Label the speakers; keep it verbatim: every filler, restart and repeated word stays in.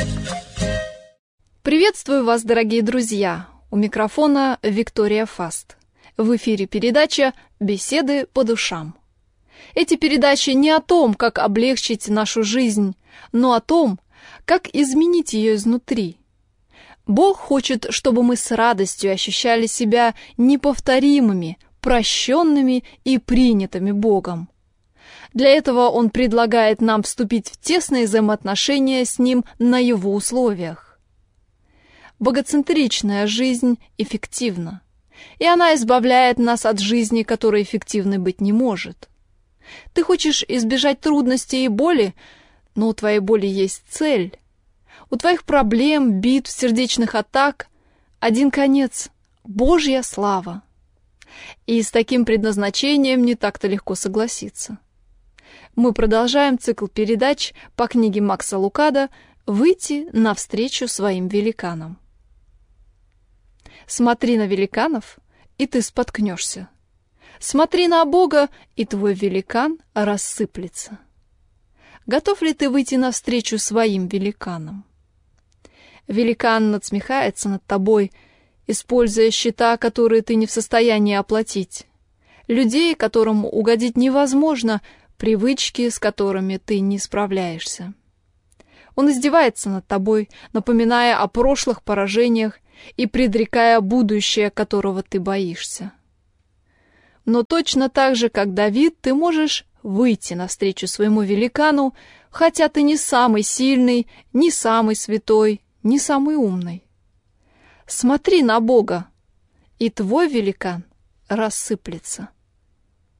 Speaker 1: Приветствую вас, дорогие друзья! У микрофона Виктория Фаст. В эфире передача «Беседы по душам». Эти передачи не о том, как облегчить нашу жизнь, но о том, как изменить ее изнутри. Бог хочет, чтобы мы с радостью ощущали себя неповторимыми, прощенными и принятыми Богом. Для этого Он предлагает нам вступить в тесные взаимоотношения с Ним на Его условиях. Богоцентричная жизнь эффективна, и она избавляет нас от жизни, которая эффективной быть не может. Ты хочешь избежать трудностей и боли, но у твоей боли есть цель. У твоих проблем, битв, сердечных атак один конец — Божья слава. И с таким предназначением не так-то легко согласиться. Мы продолжаем цикл передач по книге Макса Лукадо «Выйти навстречу своим великанам». Смотри на великанов, и ты споткнешься. Смотри на Бога, и твой великан рассыплется. Готов ли ты выйти навстречу своим великанам? Великан надсмехается над тобой, используя счета, которые ты не в состоянии оплатить, людей, которым угодить невозможно, привычки, с которыми ты не справляешься. Он издевается над тобой, напоминая о прошлых поражениях и предрекая будущее, которого ты боишься. Но точно так же, как Давид, ты можешь выйти навстречу своему великану, хотя ты не самый сильный, не самый святой, не самый умный. Смотри на Бога, и твой великан рассыплется.